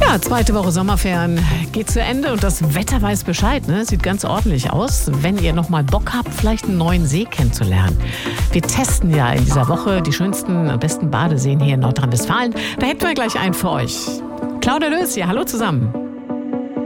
Ja, zweite Woche Sommerferien geht zu Ende und das Wetter weiß Bescheid, ne? Sieht ganz ordentlich aus. Wenn ihr noch mal Bock habt, vielleicht einen neuen See kennenzulernen. Wir testen ja in dieser Woche die schönsten und besten Badeseen hier in Nordrhein-Westfalen. Da hätten wir gleich einen für euch. Claudia Lös hier, hallo zusammen.